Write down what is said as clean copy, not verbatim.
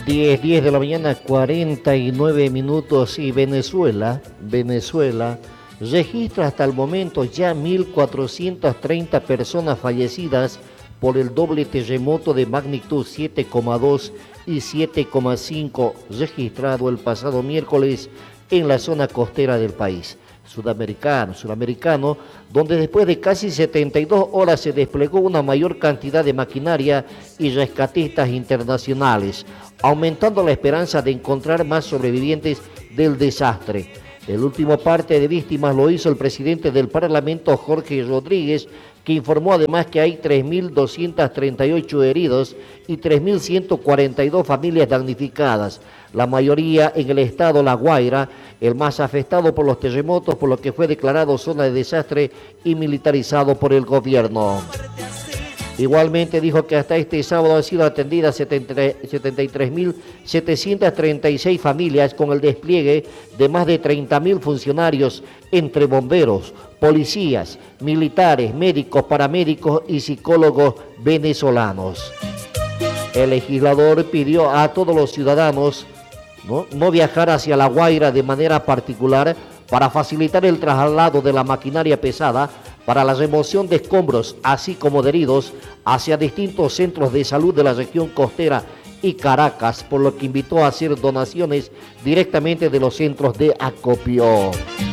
10 de la mañana, 49 minutos y Venezuela registra hasta el momento ya 1.430 personas fallecidas por el doble terremoto de magnitud 7,2 y 7,5 registrado el pasado miércoles en la zona costera del país. Sudamericano, donde después de casi 72 horas se desplegó una mayor cantidad de maquinaria y rescatistas internacionales, aumentando la esperanza de encontrar más sobrevivientes del desastre. El último parte de víctimas lo hizo el presidente del Parlamento, Jorge Rodríguez, que informó además que hay 3.238 heridos y 3.142 familias damnificadas, la mayoría en el estado La Guaira, el más afectado por los terremotos, por lo que fue declarado zona de desastre y militarizado por el gobierno. Igualmente dijo que hasta este sábado han sido atendidas 73.736 familias con el despliegue de más de 30.000 funcionarios entre bomberos, policías, militares, médicos, paramédicos y psicólogos venezolanos. El legislador pidió a todos los ciudadanos no viajar hacia La Guaira de manera particular para facilitar el traslado de la maquinaria pesada para la remoción de escombros, así como de heridos, hacia distintos centros de salud de la región costera y Caracas, por lo que invitó a hacer donaciones directamente de los centros de acopio.